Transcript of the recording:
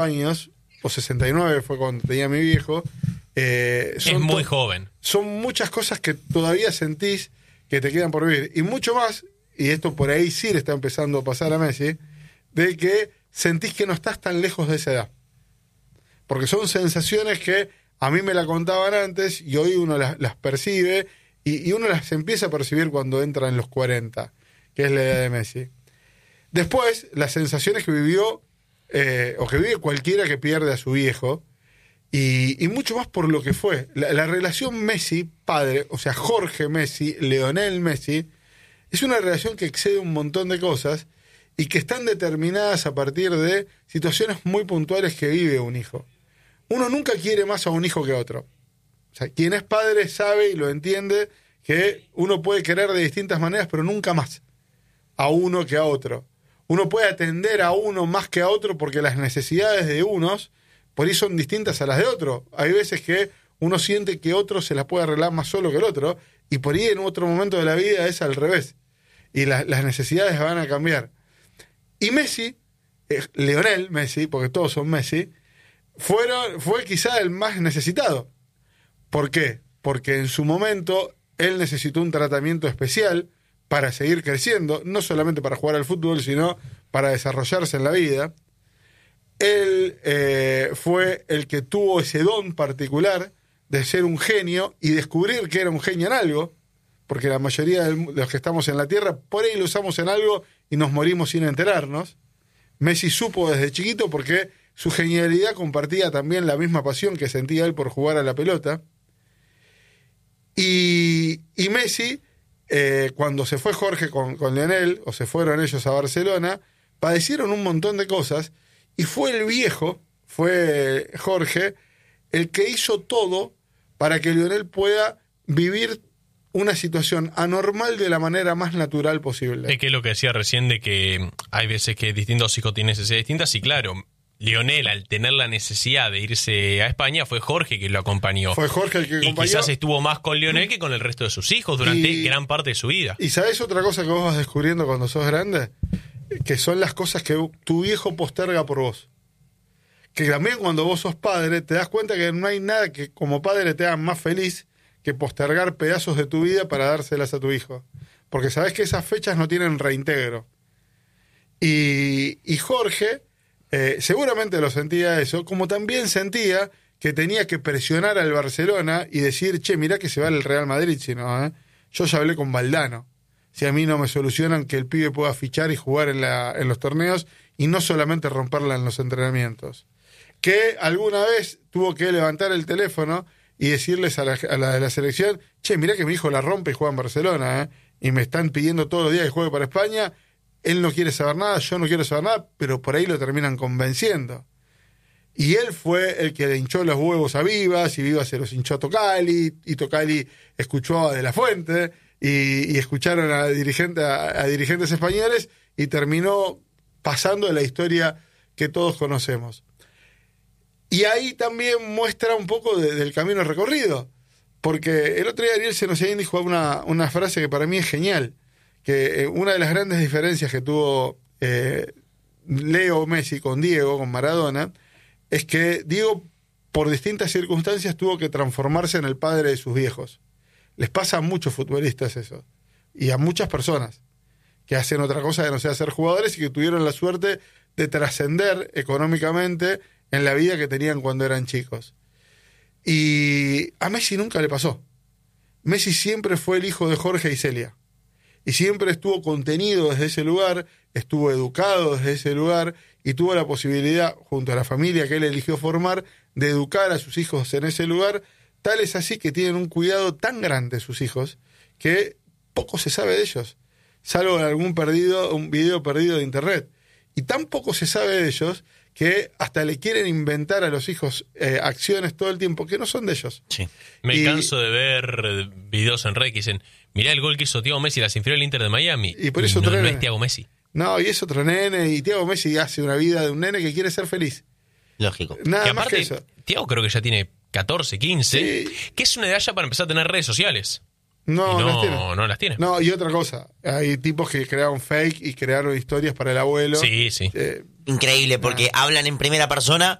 años, o 69 fue cuando tenía mi viejo. Es muy joven. Son muchas cosas que todavía sentís que te quedan por vivir. Y mucho más, y esto por ahí sí le está empezando a pasar a Messi, de que sentís que no estás tan lejos de esa edad. Porque son sensaciones que a mí me la contaban antes y hoy uno las percibe y uno las empieza a percibir cuando entra en los 40, que es la edad de Messi. Después, las sensaciones que vivió, o que vive cualquiera que pierde a su viejo, y mucho más por lo que fue. La relación Messi-padre, o sea, Jorge Messi, Lionel Messi, es una relación que excede un montón de cosas y que están determinadas a partir de situaciones muy puntuales que vive un hijo. Uno nunca quiere más a un hijo que a otro. O sea, quien es padre sabe y lo entiende que uno puede querer de distintas maneras, pero nunca más a uno que a otro. Uno puede atender a uno más que a otro porque las necesidades de unos por ahí son distintas a las de otro. Hay veces que uno siente que otro se las puede arreglar más solo que el otro, y por ahí en otro momento de la vida es al revés. Y las necesidades van a cambiar. Y Messi, Lionel Messi, porque todos son Messi, fue quizá el más necesitado. ¿Por qué? Porque en su momento él necesitó un tratamiento especial para seguir creciendo, no solamente para jugar al fútbol, sino para desarrollarse en la vida. Él fue el que tuvo ese don particular de ser un genio y descubrir que era un genio en algo, porque la mayoría de los que estamos en la Tierra, por ahí lo usamos en algo y nos morimos sin enterarnos. Messi supo desde chiquito porque su genialidad compartía también la misma pasión que sentía él por jugar a la pelota. Y Messi, cuando se fue Jorge con Lionel, o se fueron ellos a Barcelona, padecieron un montón de cosas, y fue el viejo, fue Jorge, el que hizo todo para que Lionel pueda vivir una situación anormal de la manera más natural posible. Es que es lo que decía recién, de que hay veces que distintos hijos tienen necesidades distintas, y claro, Lionel, al tener la necesidad de irse a España, fue Jorge que lo acompañó. Fue Jorge el que acompañó. Y quizás estuvo más con Lionel que con el resto de sus hijos durante gran parte de su vida. ¿Y sabés otra cosa que vos vas descubriendo cuando sos grande? Que son las cosas que tu viejo posterga por vos. Que también cuando vos sos padre, te das cuenta que no hay nada que como padre te haga más feliz que postergar pedazos de tu vida para dárselas a tu hijo. Porque sabés que esas fechas no tienen reintegro. Y Jorge seguramente lo sentía eso, como también sentía que tenía que presionar al Barcelona y decir, che, mirá que se va el Real Madrid, si no, yo ya hablé con Valdano. Si a mí no me solucionan que el pibe pueda fichar y jugar en los torneos y no solamente romperla en los entrenamientos. Que alguna vez tuvo que levantar el teléfono y decirles a la de la selección, che, mirá que mi hijo la rompe y juega en Barcelona, y me están pidiendo todos los días que juegue para España, él no quiere saber nada, yo no quiero saber nada, pero por ahí lo terminan convenciendo. Y él fue el que le hinchó los huevos a Vivas, y Vivas se los hinchó a Tocali, y Tocali escuchó a De La Fuente, y escucharon a dirigentes españoles, y terminó pasando de la historia que todos conocemos. Y ahí también muestra un poco del camino recorrido, porque el otro día Ariel Senosiaín dijo una frase que para mí es genial, que una de las grandes diferencias que tuvo Leo Messi con Diego, con Maradona, es que Diego, por distintas circunstancias, tuvo que transformarse en el padre de sus viejos. Les pasa a muchos futbolistas eso, y a muchas personas que hacen otra cosa que no sea ser jugadores y que tuvieron la suerte de trascender económicamente en la vida que tenían cuando eran chicos. Y a Messi nunca le pasó. Messi siempre fue el hijo de Jorge y Celia, y siempre estuvo contenido desde ese lugar, estuvo educado desde ese lugar, y tuvo la posibilidad, junto a la familia que él eligió formar, de educar a sus hijos en ese lugar. Tal es así que tienen un cuidado tan grande sus hijos que poco se sabe de ellos, salvo en un video perdido de internet. Y tan poco se sabe de ellos que hasta le quieren inventar a los hijos acciones todo el tiempo que no son de ellos. Sí. Me canso de ver videos en redes que dicen, mirá el gol que hizo Thiago Messi, las infirió el Inter de Miami. Y por eso no es Thiago Messi. No, y es otro nene, y Thiago Messi hace una vida de un nene que quiere ser feliz. Lógico. Nada que más aparte, que eso. Thiago creo que ya tiene 14, 15, Sí. que es una edad ya para empezar a tener redes sociales. No, y las tiene. no las tiene. No, y otra cosa, hay tipos que crearon fake y crearon historias para el abuelo. Sí, sí. Increíble, porque hablan en primera persona